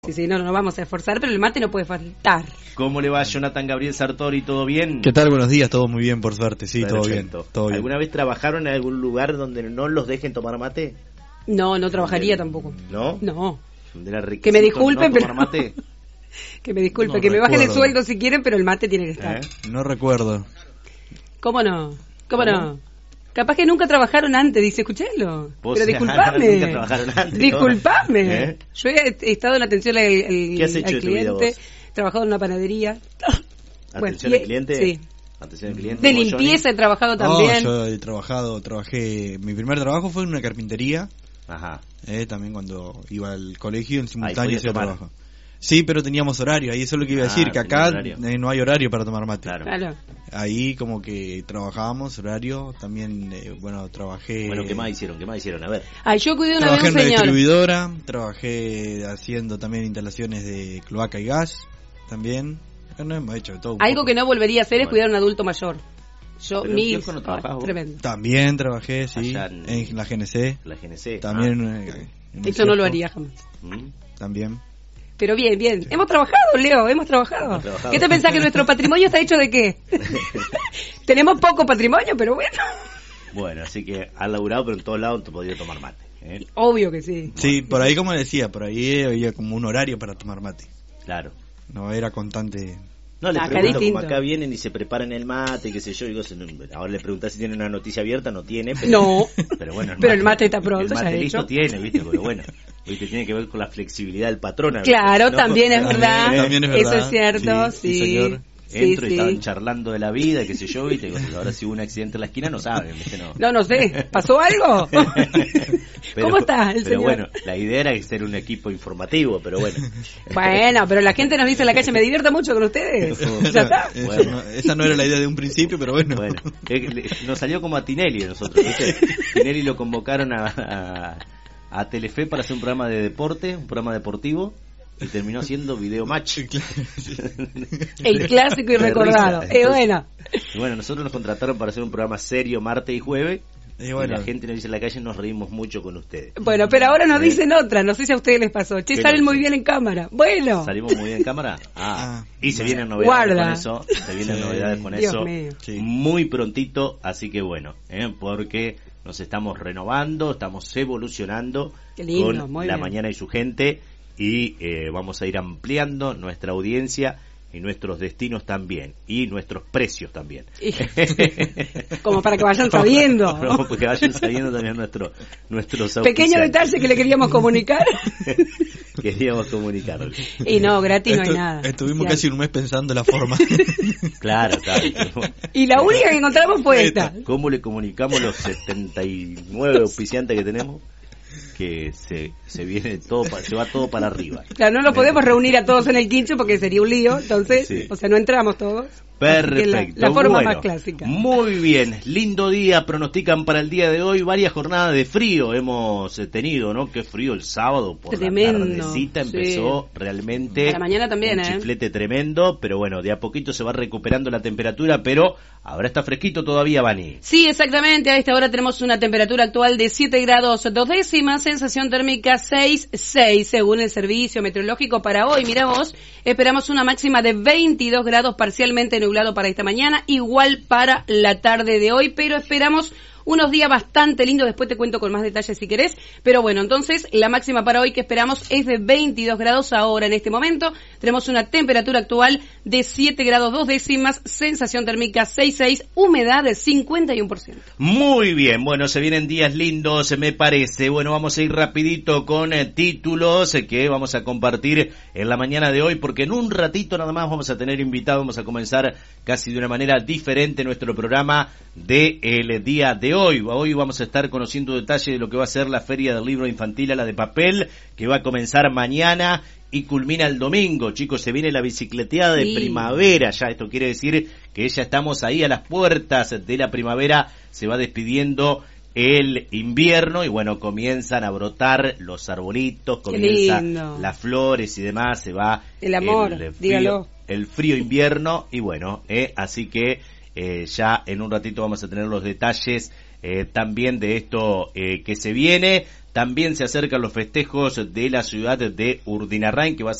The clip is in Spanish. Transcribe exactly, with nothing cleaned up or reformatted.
Sí, sí, no, no nos vamos a esforzar, pero el mate no puede faltar. ¿Cómo le va Jonathan Gabriel Sartori? ¿Todo bien? ¿Qué tal? Buenos días, todo muy bien, por suerte, sí, Perfecto. todo bien, todo bien. ¿Alguna vez trabajaron en algún lugar donde no los dejen tomar mate? No, no trabajaría tampoco. ¿No? No. Era que me disculpen, no tomar pero... mate. que me disculpen, No que recuerdo. me bajen el sueldo si quieren, pero el mate tiene que estar. ¿Eh? No recuerdo. ¿Cómo no? ¿Cómo, ¿Cómo? no? Capaz que nunca trabajaron antes, dice, escuchalo. Vos, Pero disculpame. nunca trabajaron antes, Disculpame. ¿no? ¿Eh? Yo he, he estado en atención al, al, ¿Qué has hecho al de tu vida cliente, vos? he trabajado en una panadería. ¿Atención Bueno, al cliente? Sí. ¿Atención al cliente? De ¿Vos, limpieza he trabajado No, también. yo he trabajado, trabajé, mi primer trabajo fue en una carpintería, Johnny? Ajá. eh, también cuando iba al colegio, en Ahí simultáneo podías hacía tomar. trabajo. Sí, pero teníamos horario, ahí eso es lo que iba a Ah, decir, que tenía acá horario. eh, no hay horario para tomar mate. Claro. Claro. Ahí como que trabajábamos horario, también, eh, bueno, trabajé... Bueno, ¿qué más hicieron? ¿Qué más hicieron? A ver. Ay, yo cuidé una vez Trabajé un en una señor. distribuidora, trabajé haciendo también instalaciones de cloaca y gas, también. Bueno, hemos hecho de todo un Algo poco. que no volvería a hacer es Bueno. cuidar a un adulto mayor. Yo, Pero, mil... ¿kiosco no trabajás Ay, vos? tremendo. También trabajé, sí, Allá en- en la G N C. La G N C. También. Ah. eh, en un Eso no lo kiosco, haría jamás. ¿Mm? También. Pero bien, bien. Hemos trabajado, Leo, hemos trabajado. Hemos trabajado. ¿Qué te pensás que nuestro patrimonio está hecho de qué? Tenemos poco patrimonio, pero bueno. Bueno, así que han laburado, pero en todos lados te podía tomar mate. ¿eh? Obvio que sí. Sí, por ahí, como decía, por ahí había como un horario para tomar mate. Claro. No era constante. No, le Acá pregunto, distinto. como acá vienen y se preparan el mate, qué sé yo, digo, se- ahora le preguntás si tiene una noticia abierta, no tiene, pero, No. pero bueno, Pero el mate está pronto, el mate ya listo hecho. tiene, viste, pero bueno, viste, tiene que ver con la flexibilidad del patrón. a veces, Claro, ¿no? también es verdad. También es Eso verdad. es cierto, Sí, sí. sí, señor. Sí, Entro y sí. estaban charlando de la vida, qué sé yo, viste, digo, ahora si hubo un accidente en la esquina no saben, viste, no. No, no sé. ¿Pasó algo? Pero- ¿Cómo está el Pero señor? bueno, la idea era ser un equipo informativo, pero bueno. Bueno, pero la gente nos dice en la calle, me divierto mucho con ustedes. Ya está. Esa, Bueno. no, esa no era la idea de un principio, pero bueno. Bueno, eh, le- nos salió como a Tinelli a nosotros, ¿viste? Tinelli lo convocaron a, a, a Telefe para hacer un programa de deporte, un programa deportivo, y terminó siendo video match. El clásico y De recordado. risa. Eh, bueno. Y bueno, nosotros nos contrataron para hacer un programa serio martes y jueves, Y bueno. y la gente nos dice en la calle, nos reímos mucho con ustedes. Bueno, pero ahora nos Eh. dicen otra. No sé si a ustedes les pasó. Che, ¿Qué salen nos muy dicen? bien en cámara. Bueno. ¿Salimos muy bien en cámara? Ah, Ah, y se vienen bueno. novedades Guarda. con eso, se vienen Sí. novedades con Dios eso mío. Sí. muy prontito, así que bueno, ¿eh? Porque nos estamos renovando, estamos evolucionando Qué lindo, con muy La bien. Mañana y su gente, y eh, vamos a ir ampliando nuestra audiencia y nuestros destinos también, y nuestros precios también. Y- Como para que vayan sabiendo. No, porque vayan sabiendo también nuestro, nuestros Pequeño auspiciantes. detalle que le queríamos comunicar. Queríamos comunicarles. Y no, gratis no hay Estu- nada. Estuvimos Ya. casi un mes pensando la forma. Claro, claro. Y la única que encontramos fue esta. ¿Cómo le comunicamos los setenta y nueve auspiciantes que tenemos? Que se, se viene todo, pa- se va todo para arriba. Claro, no lo podemos reunir a todos en el quincho porque sería un lío, entonces, Sí. o sea, no entramos todos. Así que Perfecto. La, la forma Bueno, más clásica. Muy bien, lindo día, pronostican para el día de hoy varias jornadas de frío hemos eh, tenido, ¿no? Qué frío el sábado por Tremendo, la tardecita, sí. empezó realmente A la mañana también, un ¿eh? chiflete tremendo, pero bueno, de a poquito se va recuperando la temperatura, pero ahora está fresquito todavía, Vani. Sí, exactamente. A esta hora tenemos una temperatura actual de siete grados dos décimas, sensación térmica seis punto seis, según el servicio meteorológico para hoy. Mira vos, esperamos una máxima de veintidós grados, parcialmente nublado para esta mañana, igual para la tarde de hoy, pero esperamos unos días bastante lindos, después te cuento con más detalles si querés, pero bueno, entonces la máxima para hoy que esperamos es de veintidós grados ahora en este momento, tenemos una temperatura actual de siete grados dos décimas, sensación térmica seis punto seis, humedad del cincuenta y uno por ciento. Muy bien, bueno, se vienen días lindos, me parece. Bueno, vamos a ir rapidito con eh, títulos eh, que vamos a compartir en la mañana de hoy, porque en un ratito nada más vamos a tener invitados, vamos a comenzar casi de una manera diferente nuestro programa de el día de hoy. Hoy vamos a estar conociendo detalles de lo que va a ser la Feria del Libro Infantil a la de Papel, que va a comenzar mañana y culmina el domingo. Chicos, se viene la bicicleteada de Sí. primavera ya. Esto quiere decir que ya estamos ahí a las puertas de la primavera. Se va despidiendo el invierno y bueno, comienzan a brotar los arbolitos, Qué comienzan lindo. las flores y demás. Se va El amor, el dígalo. frío, el frío invierno y bueno, eh, así que eh, ya en un ratito vamos a tener los detalles eh, también de esto eh, que se viene. También se acercan los festejos de la ciudad de Urdinarrain, que va a